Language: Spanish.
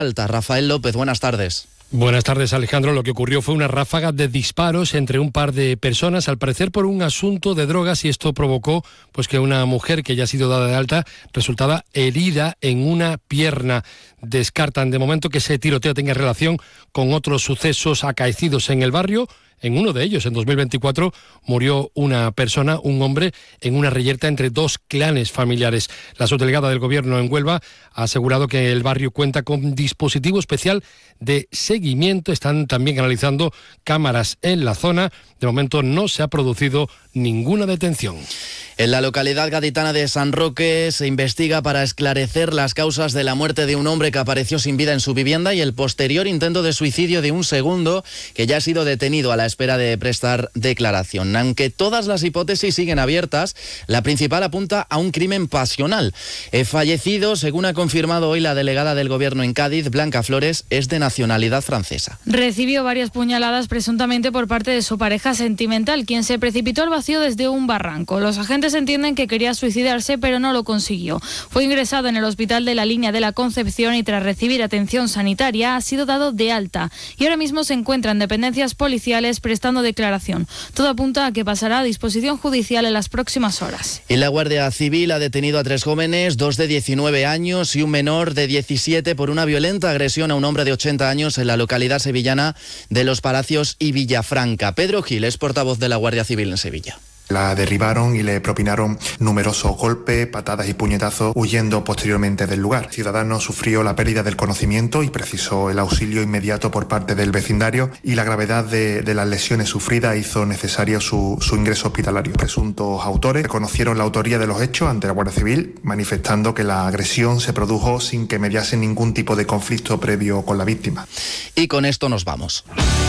Alta. Rafael López, buenas tardes. Buenas tardes, Alejandro. Lo que ocurrió fue una ráfaga de disparos entre un par de personas, al parecer por un asunto de drogas, y esto provocó pues que una mujer que ya ha sido dada de alta resultaba herida en una pierna. Descartan de momento que ese tiroteo tenga relación con otros sucesos acaecidos en el barrio. En uno de ellos, en 2024, murió una persona, un hombre, en una reyerta entre dos clanes familiares. La subdelegada del Gobierno en Huelva ha asegurado que el barrio cuenta con dispositivo especial de seguimiento. Están también analizando cámaras en la zona. De momento no se ha producido ninguna detención. En la localidad gaditana de San Roque se investiga para esclarecer las causas de la muerte de un hombre que apareció sin vida en su vivienda y el posterior intento de suicidio de un segundo que ya ha sido detenido a la espera de prestar declaración. Aunque todas las hipótesis siguen abiertas, la principal apunta a un crimen pasional. El fallecido, según ha confirmado hoy la delegada del Gobierno en Cádiz, Blanca Flores, es de nacionalidad francesa. Recibió varias puñaladas presuntamente por parte de su pareja sentimental, quien se precipitó al vacío desde un barranco. Los agentes entienden que quería suicidarse, pero no lo consiguió. Fue ingresado en el hospital de la Línea de la Concepción y tras recibir atención sanitaria ha sido dado de alta y ahora mismo se encuentra en dependencias policiales prestando declaración. Todo apunta a que pasará a disposición judicial en las próximas horas. Y la Guardia Civil ha detenido a 3 jóvenes, 2 de 19 años y un menor de 17 por una violenta agresión a un hombre de 80 años en la localidad sevillana de Los Palacios y Villafranca. Pedro Gil es portavoz de la Guardia Civil en Sevilla. La derribaron y le propinaron numerosos golpes, patadas y puñetazos, huyendo posteriormente del lugar. El ciudadano sufrió la pérdida del conocimiento y precisó el auxilio inmediato por parte del vecindario, y la gravedad de las lesiones sufridas hizo necesario su ingreso hospitalario. Presuntos autores reconocieron la autoría de los hechos ante la Guardia Civil, manifestando que la agresión se produjo sin que mediase ningún tipo de conflicto previo con la víctima. Y con esto nos vamos.